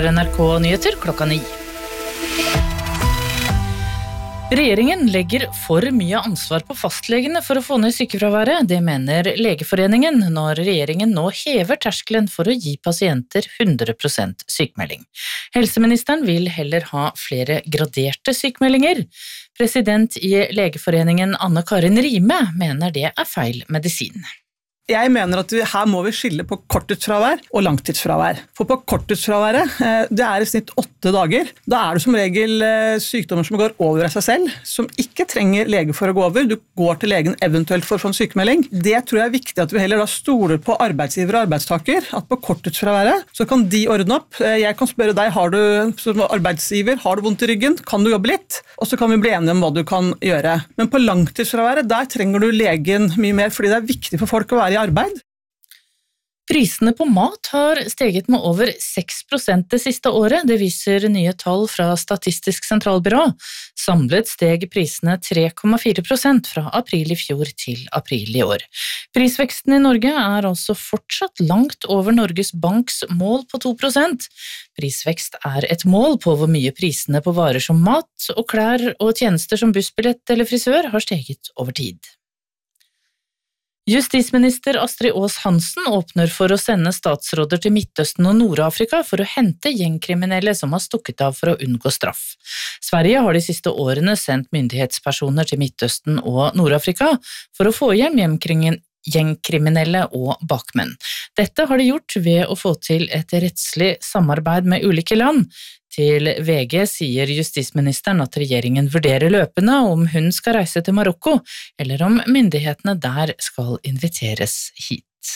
starter NRK Nyheter klokka 9. Regjeringen legger for mye ansvar på fastlegene for å få ned sykefraværet. Det mener Legeforeningen når regjeringen nå hever terskelen for å gi pasienter 100% sykemelding. Helseministeren vil heller ha flere graderte sykemeldinger. President i Legeforeningen Anne Karin Rime mener det er feil medisin. Jeg mener at her må vi skille på korttidsfravær og langtidsfravær. For på korttidsfraværet, det er i snitt 8 dager. Da er det som regel sykdommer som går over av seg selv, som ikke trenger lege for å gå over. Du går til legen eventuelt for å få en sykemelding. Det tror jeg er viktig at vi heller da stoler på arbeidsgiver og arbeidstaker, at på korttidsfraværet så kan de ordne opp. Jeg kan spørre deg, har du som arbeidsgiver, har du vondt i ryggen? Kan du jobbe litt? Og så kan vi bli enige om hva du kan gjøre. Men på langtidsfraværet, der trenger du legen mye mer, fordi det er viktig for folk å være i arbeid. Prisene på mat har steget med over 6% det siste året, det viser nye tall fra Statistisk sentralbyrå. Samlet steg prisene 3,4% fra april i fjor til april i år. Prisveksten i Norge er altså fortsatt langt over Norges Banks mål på 2%. Prisvekst er et mål på hvor mye prisene på varer som mat og klær og tjenester som bussbillett eller frisør har steget over tid. Justisminister Astrid Aas Hansen åpner for å sende statsråder til Midtøsten og Nord-Afrika for å hente gjengkriminelle som har stukket av for å unngå straff. Sverige har de siste årene sendt myndighetspersoner til Midtøsten og Nord-Afrika for å få hjem gjengkriminelle og bakmenn. Dette har de gjort ved å få til et rettslig samarbeid med ulike land. Til VG sier justisministeren at regjeringen vurderer løpende om hun skal reise til Marokko, eller om myndighetene der skal inviteres hit.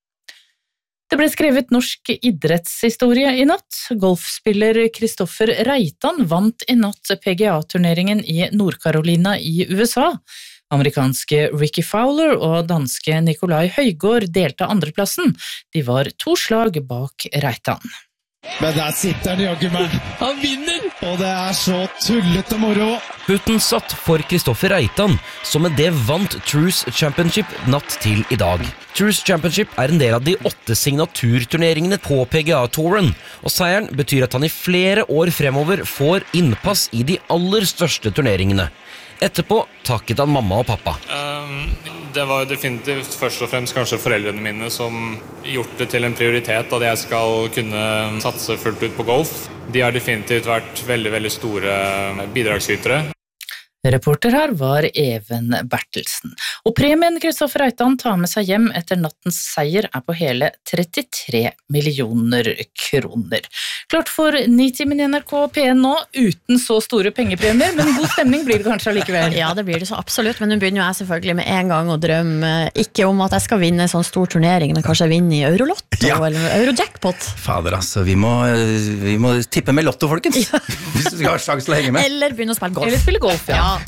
Det ble skrevet norsk idrettshistorie i natt. Golfspiller Kristoffer Reitan vant i natt PGA-turneringen i Nord-Carolina i USA. Amerikanske Ricky Fowler og danske Nikolai Højgaard delte andreplassen. De var 2 slag bak Reitan. Men der sitter han jaggu meg. Han vinner! Og det er så tullete moro. Putten satt for Kristoffer Reitan, som med det vant Truist Championship natt til i dag. Truist Championship er en del av de 8 signaturturneringene på PGA-touren, og seieren betyr at han i flere år fremover får innpass i de aller største turneringene. Etterpå takket han mamma og pappa. Det var definitivt først og fremst kanskje foreldrene mine som gjort det til en prioritet at jeg skal kunne satse fullt ut på golf. De har definitivt vært veldig, veldig store bidragsytere. Reporter her var Even Bertelsen. Og premien Kristoffer Reitan tar med seg hjem etter nattens seier er på hele 33 millioner kroner. Klart for 9-timen i NRK P1 nå, uten så store pengepremier, men god stemning blir det kanskje allikevel. Ja, det blir det så absolutt, men nå begynner jeg selvfølgelig med en gang å drømme, ikke om at jeg skal vinne en sånn stor turnering, men kanskje jeg vinner i Eurolotto eller Eurojackpot. Fader, altså, vi må tippe med Lotto, folkens. Hvis du skal ha sjanse til å henge med. Eller begynne å spille golf. Eller spille golf, ja.